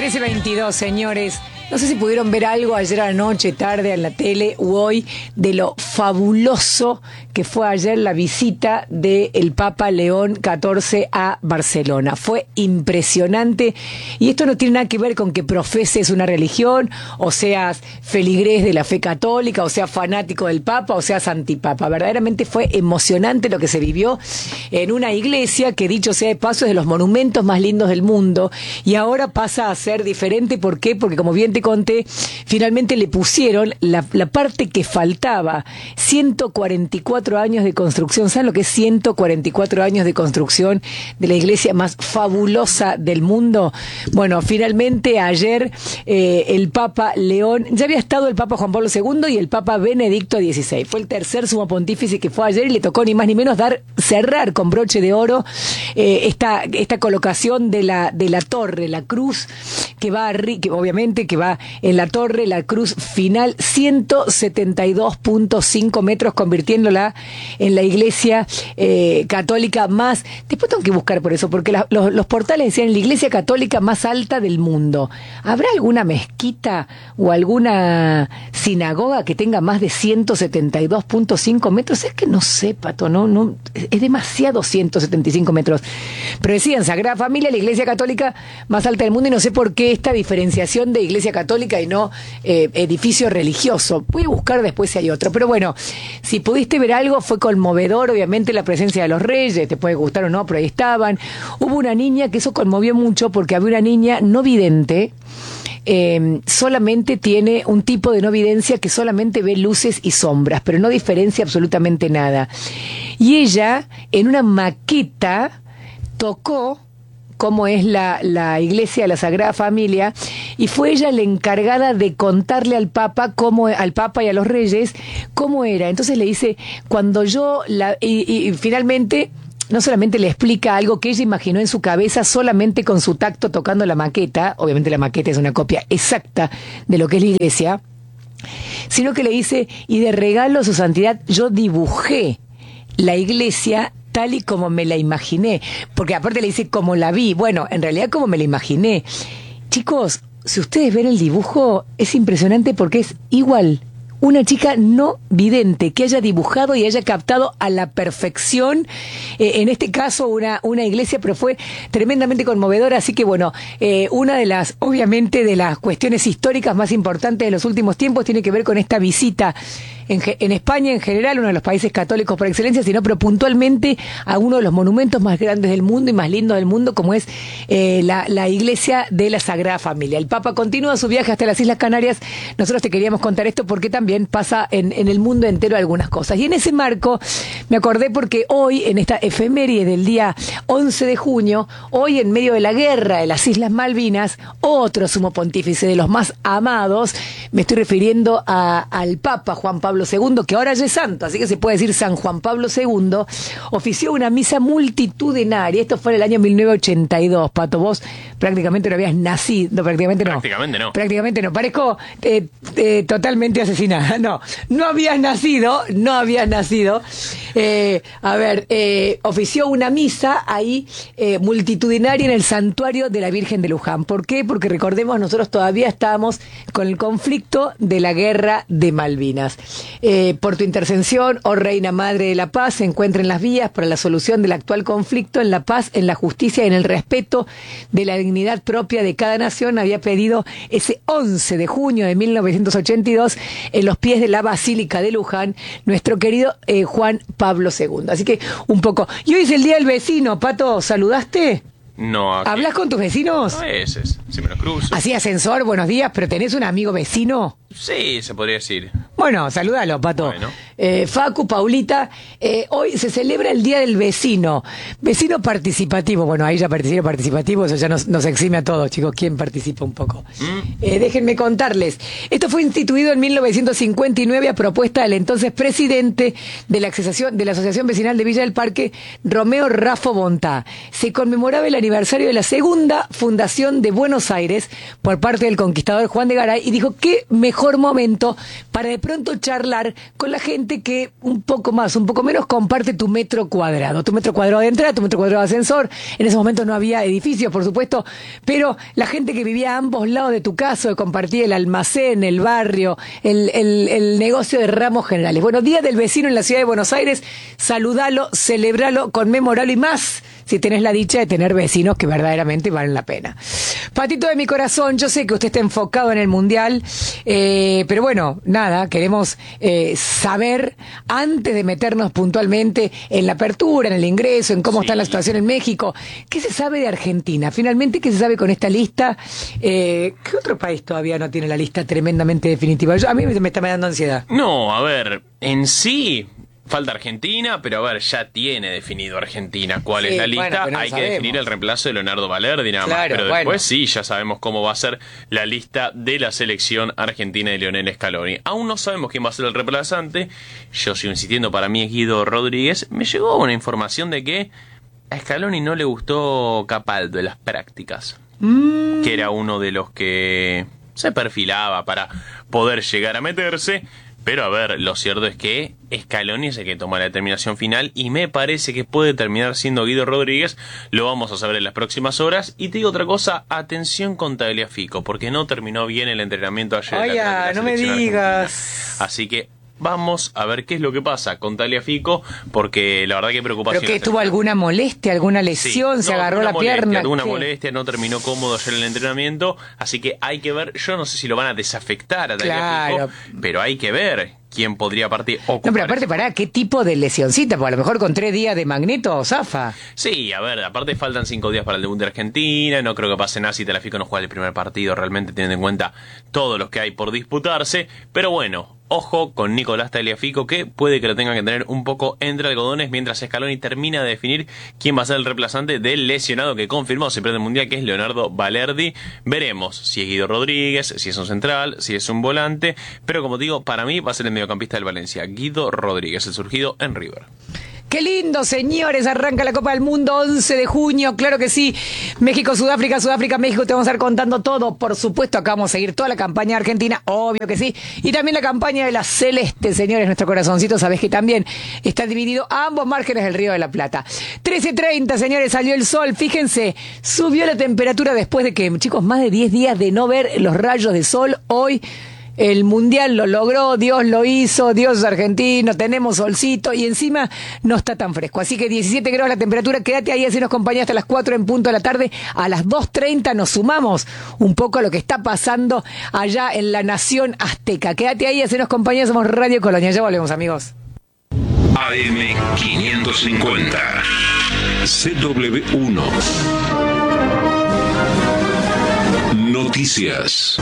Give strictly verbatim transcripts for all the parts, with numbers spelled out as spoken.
trece veintidós, señores. No sé si pudieron ver algo ayer a la noche, tarde, en la tele u hoy, de lo fabuloso que fue ayer la visita del Papa León catorce a Barcelona. Fue impresionante. Y esto no tiene nada que ver con que profeses una religión, o seas feligrés de la fe católica, o seas fanático del Papa, o seas antipapa. Verdaderamente fue emocionante lo que se vivió en una iglesia que, dicho sea de paso, es de los monumentos más lindos del mundo. Y ahora pasa a ser diferente. ¿Por qué? Porque, como bien te conté, finalmente le pusieron la, la parte que faltaba. ciento cuarenta y cuatro años de construcción. ¿Saben lo que es ciento cuarenta y cuatro años de construcción de la iglesia más fabulosa del mundo? Bueno, finalmente ayer eh, el Papa León, ya había estado el Papa Juan Pablo segundo y el Papa Benedicto dieciséis. Fue el tercer sumo pontífice que fue ayer y le tocó ni más ni menos dar, cerrar con broche de oro eh, esta, esta colocación de la, de la torre, la cruz que va, a, que obviamente que va en la torre, la cruz final, ciento setenta y dos punto cinco metros, convirtiéndola en la iglesia eh, católica más, después tengo que buscar por eso, porque la, los, los portales decían la iglesia católica más alta del mundo. ¿Habrá alguna mezquita o alguna sinagoga que tenga más de ciento setenta y dos punto cinco metros? Es que no sé, Pato, no, no, es demasiado ciento setenta y cinco metros. Pero decían, Sagrada Familia, la iglesia católica más alta del mundo, y no sé por qué esta diferenciación de iglesia católica y no eh, edificio religioso. Voy a buscar después si hay otro. Pero bueno, si pudiste ver algo, fue conmovedor, obviamente, la presencia de los reyes, te puede gustar o no, pero ahí estaban. Hubo una niña que eso conmovió mucho, porque había una niña no vidente, eh, solamente tiene un tipo de no videncia que solamente ve luces y sombras, pero no diferencia absolutamente nada. Y ella, en una maqueta, tocó cómo es la, la iglesia de la Sagrada Familia, y fue ella la encargada de contarle al Papa, cómo, al Papa y a los reyes, cómo era. Entonces le dice, cuando yo, la, y, y, y finalmente, no solamente le explica algo que ella imaginó en su cabeza solamente con su tacto tocando la maqueta, obviamente la maqueta es una copia exacta de lo que es la iglesia, sino que le dice, y de regalo a su santidad, yo dibujé la iglesia tal y como me la imaginé, porque aparte le dice como la vi, bueno, en realidad como me la imaginé. Chicos, si ustedes ven el dibujo, es impresionante porque es igual. Una chica no vidente que haya dibujado y haya captado a la perfección, eh, en este caso una, una iglesia, pero fue tremendamente conmovedora. Así que bueno, eh, una de las, obviamente, de las cuestiones históricas más importantes de los últimos tiempos tiene que ver con esta visita en, en España en general, uno de los países católicos por excelencia, sino pero puntualmente a uno de los monumentos más grandes del mundo y más lindos del mundo, como es eh, la, la iglesia de la Sagrada Familia. El Papa continúa su viaje hasta las Islas Canarias. Nosotros te queríamos contar esto porque también También pasa en, en el mundo entero algunas cosas. Y en ese marco me acordé porque hoy, en esta efeméride del día once de junio, hoy en medio de la guerra de las Islas Malvinas, otro sumo pontífice de los más amados, me estoy refiriendo a, al Papa Juan Pablo segundo, que ahora ya es santo, así que se puede decir San Juan Pablo segundo, ofició una misa multitudinaria. Esto fue en el año mil novecientos ochenta y dos. Pato, vos prácticamente no habías nacido, no, prácticamente no. Prácticamente no. Prácticamente no. Parezco eh, eh, totalmente asesinado. No, no habías nacido, no habías nacido. Eh, a ver, eh, ofició una misa ahí eh, multitudinaria en el santuario de la Virgen de Luján. ¿Por qué? Porque recordemos, nosotros todavía estábamos con el conflicto de la guerra de Malvinas. Eh, por tu intercesión, oh Reina Madre de la Paz, se encuentren las vías para la solución del actual conflicto en la paz, en la justicia y en el respeto de la dignidad propia de cada nación. Había pedido ese once de junio de mil novecientos ochenta y dos en los pies de la Basílica de Luján, nuestro querido eh, Juan Pablo segundo. Así que un poco. Y hoy es el Día del Vecino, Pato, ¿saludaste? No. Aquí. ¿Hablas con tus vecinos? A veces, si me los cruzo. Así, ascensor, buenos días, pero ¿tenés un amigo vecino? Sí, se podría decir. Bueno, salúdalo, Pato. Bueno. Eh, Facu, Paulita, eh, hoy se celebra el Día del Vecino. Vecino participativo. Bueno, ahí ya participa participativo, eso ya nos, nos exime a todos, chicos. ¿Quién participa un poco? ¿Mm? Eh, déjenme contarles. Esto fue instituido en mil novecientos cincuenta y nueve a propuesta del entonces presidente de la, de la Asociación Vecinal de Villa del Parque, Romeo Raffo Bontá. Se conmemoraba el aniversario de la segunda fundación de Buenos Aires por parte del conquistador Juan de Garay, y dijo, qué mejor momento para de pronto charlar con la gente gente que un poco más, un poco menos comparte tu metro cuadrado. Tu metro cuadrado de entrada, tu metro cuadrado de ascensor. En ese momento no había edificios, por supuesto, pero la gente que vivía a ambos lados de tu casa, que compartía el almacén, el barrio, el, el, el negocio de ramos generales. Bueno, Día del Vecino en la Ciudad de Buenos Aires, saludalo, celebralo, conmemoralo y más si tenés la dicha de tener vecinos que verdaderamente valen la pena. Patito de mi corazón, yo sé que usted está enfocado en el Mundial, eh, pero bueno, nada, queremos eh, saber, antes de meternos puntualmente en la apertura, en el ingreso, en cómo sí. está la situación en México, ¿qué se sabe de Argentina? Finalmente, ¿qué se sabe con esta lista? Eh, ¿Qué otro país todavía no tiene la lista tremendamente definitiva? Yo, a mí me está dando ansiedad. No, a ver, en sí... falta Argentina, pero a ver, ya tiene definido Argentina cuál sí, es la lista. Bueno, no Hay sabemos. que definir el reemplazo de Leonardo Balerdi nada claro, más. Pero después bueno. sí, ya sabemos cómo va a ser la lista de la selección argentina de Lionel Scaloni. Aún no sabemos quién va a ser el reemplazante. Yo sigo insistiendo, para mí es Guido Rodríguez. Me llegó una información de que a Scaloni no le gustó Capaldo en las prácticas. Mm. Que era uno de los que se perfilaba para poder llegar a meterse. Pero a ver, lo cierto es que Scaloni es el que toma la determinación final y me parece que puede terminar siendo Guido Rodríguez. Lo vamos a saber en las próximas horas. Y te digo otra cosa, atención con Tagliafico, porque no terminó bien el entrenamiento ayer. Oye, no me digas. Argentina. Así que vamos a ver qué es lo que pasa con Tagliafico, porque la verdad que preocupación. ¿Pero que tuvo alguna molestia, alguna lesión, sí, se no, agarró la molestia, pierna? Tuvo una molestia, no terminó cómodo ayer en el entrenamiento, así que hay que ver, yo no sé si lo van a desafectar a Tagliafico, claro. pero hay que ver quién podría partir. No, pero aparte, pará, ¿qué tipo de lesioncita? Porque a lo mejor con tres días de Magneto zafa. Sí, a ver, aparte faltan cinco días para el debut de Argentina, no creo que pase nada si Tagliafico no juega el primer partido, realmente teniendo en cuenta todos los que hay por disputarse, pero bueno, ojo con Nicolás Tagliafico, que puede que lo tengan que tener un poco entre algodones mientras Scaloni termina de definir quién va a ser el reemplazante del lesionado que confirmó se pierde el Mundial, que es Leonardo Balerdi. Veremos si es Guido Rodríguez, si es un central, si es un volante, pero como digo, para mí va a ser el mediocampista del Valencia, Guido Rodríguez, el surgido en River. ¡Qué lindo, señores! Arranca la Copa del Mundo once de junio, claro que sí. México, Sudáfrica, Sudáfrica, México, te vamos a estar contando todo. Por supuesto, acá vamos a seguir toda la campaña de Argentina, obvio que sí. Y también la campaña de la Celeste, señores, nuestro corazoncito, sabés que también está dividido a ambos márgenes del Río de la Plata. trece treinta, señores, salió el sol, fíjense, subió la temperatura después de que, chicos, más de diez días de no ver los rayos de sol. Hoy el Mundial lo logró, Dios lo hizo, Dios es argentino, tenemos solcito y encima no está tan fresco. Así que diecisiete grados la temperatura, quédate ahí, así nos acompaña hasta las cuatro en punto de la tarde. A las dos treinta nos sumamos un poco a lo que está pasando allá en la nación azteca. Quédate ahí, así nos acompaña, somos Radio Colonia. Ya volvemos, amigos. A M quinientos cincuenta, C W uno. Noticias.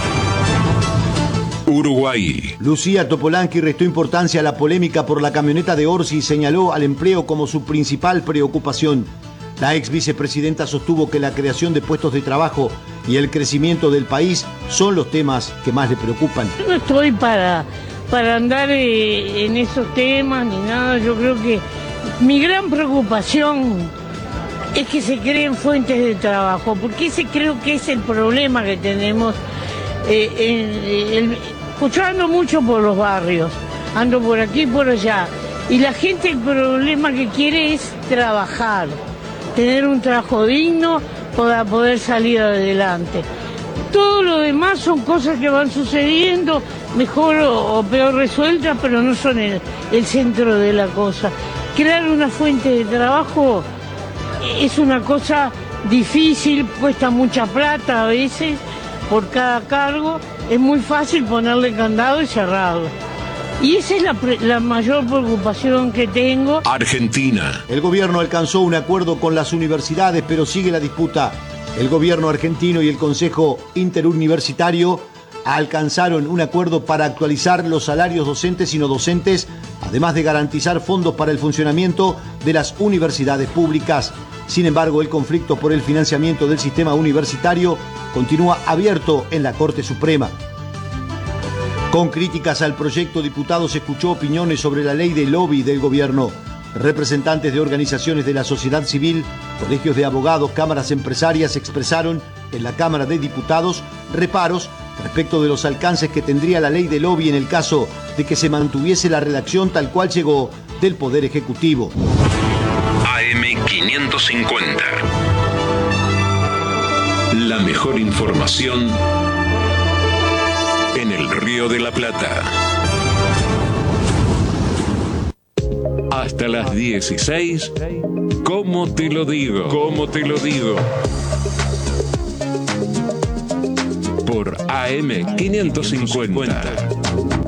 Uruguay. Lucía Topolanqui restó importancia a la polémica por la camioneta de Orsi y señaló al empleo como su principal preocupación. La ex vicepresidenta sostuvo que la creación de puestos de trabajo y el crecimiento del país son los temas que más le preocupan. Yo no estoy para, para andar eh, en esos temas ni nada. Yo creo que mi gran preocupación es que se creen fuentes de trabajo, porque ese creo que es el problema que tenemos. Eh, eh, el, yo ando mucho por los barrios, ando por aquí y por allá, y la gente el problema que quiere es trabajar, tener un trabajo digno para poder salir adelante. Todo lo demás son cosas que van sucediendo, mejor o, o peor resueltas, pero no son el, el centro de la cosa. Crear una fuente de trabajo es una cosa difícil, cuesta mucha plata a veces por cada cargo, es muy fácil ponerle candado y cerrarlo. Y esa es la, la mayor preocupación que tengo. Argentina. El gobierno alcanzó un acuerdo con las universidades, pero sigue la disputa. El gobierno argentino y el Consejo Interuniversitario alcanzaron un acuerdo para actualizar los salarios docentes y no docentes, además de garantizar fondos para el funcionamiento de las universidades públicas. Sin embargo, el conflicto por el financiamiento del sistema universitario continúa abierto en la Corte Suprema. Con críticas al proyecto, diputados escuchó opiniones sobre la ley de lobby del gobierno. Representantes de organizaciones de la sociedad civil, colegios de abogados, cámaras empresarias expresaron en la Cámara de Diputados reparos Respecto de los alcances que tendría la ley de lobby en el caso de que se mantuviese la redacción tal cual llegó del Poder Ejecutivo. A M quinientos cincuenta. La mejor información en el Río de la Plata. Hasta las dieciséis, ¿cómo te lo digo? ¿Cómo te lo digo? Por A M quinientos cincuenta.